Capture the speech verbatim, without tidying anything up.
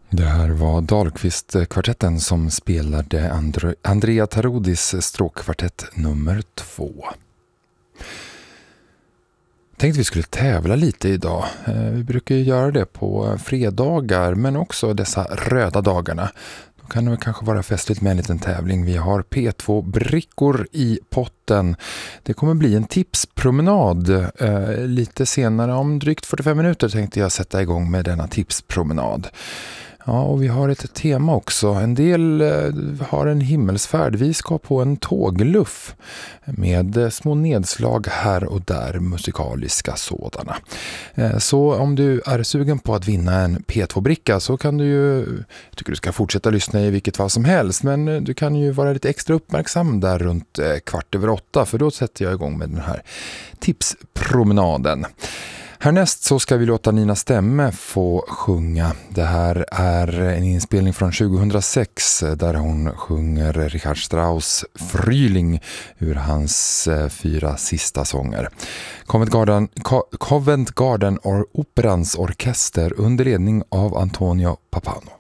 Det här var Dahlqvist-kvartetten som spelade Andre- Andrea Tarodis stråkkvartett nummer två. Tänkte vi skulle tävla lite idag. Vi brukar ju göra det på fredagar men också dessa röda dagarna. Då kan det kanske vara festligt med en liten tävling. Vi har P två-brickor i potten. Det kommer bli en tipspromenad. Eh, lite senare, om drygt fyrtiofem minuter, tänkte jag sätta igång med denna tipspromenad. Ja, och vi har ett tema också. En del eh, har en himmelsfärd. Vi ska på en tågluff med eh, små nedslag här och där, musikaliska sådana. Eh, så om du är sugen på att vinna en P två-bricka så kan du ju, jag tycker du ska fortsätta lyssna i vilket fall som helst, men eh, du kan ju vara lite extra uppmärksam där runt eh, kvart över åtta, för då sätter jag igång med den här tipspromenaden. Härnäst så ska vi låta Nina Stemme få sjunga. Det här är en inspelning från tjugohundrasex där hon sjunger Richard Strauss Frühling ur hans fyra sista sånger. Covent Garden, Co- Covent Garden or Operans orkester under ledning av Antonio Papano.